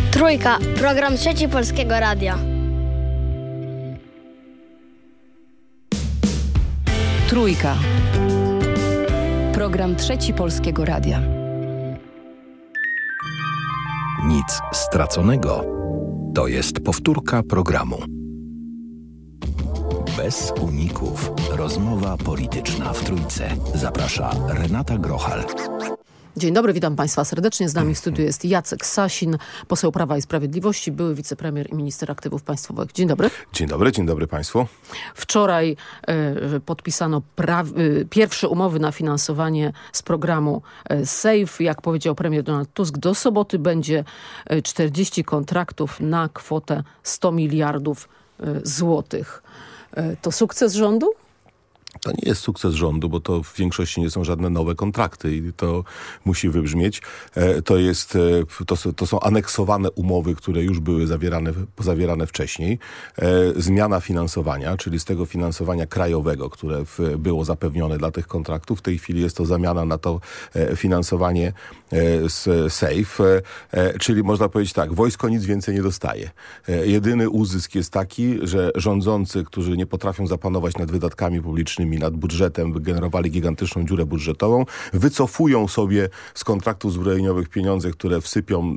Trójka, program Trzeci Polskiego Radia. Trójka, program Trzeci Polskiego Radia. Nic straconego. To jest powtórka programu. Bez uników. Rozmowa polityczna w Trójce. Zaprasza Renata Grochal. Dzień dobry, witam Państwa serdecznie. Z nami w studiu jest Jacek Sasin, poseł Prawa i Sprawiedliwości, były wicepremier i minister aktywów państwowych. Dzień dobry. Dzień dobry Państwu. Wczoraj podpisano pierwsze umowy na finansowanie z programu SAFE. Jak powiedział premier Donald Tusk, do soboty będzie 40 kontraktów na kwotę 100 miliardów złotych. To sukces rządu? To nie jest sukces rządu, bo to w większości nie są żadne nowe kontrakty i to musi wybrzmieć. To są aneksowane umowy, które już były zawierane wcześniej. Zmiana finansowania, czyli z tego finansowania krajowego, które było zapewnione dla tych kontraktów. W tej chwili jest to zamiana na to finansowanie z SAFE, czyli można powiedzieć tak, wojsko nic więcej nie dostaje. Jedyny uzysk jest taki, że rządzący, którzy nie potrafią zapanować nad wydatkami publicznymi, nad budżetem, wygenerowali gigantyczną dziurę budżetową, wycofują sobie z kontraktów zbrojeniowych pieniądze, które wsypią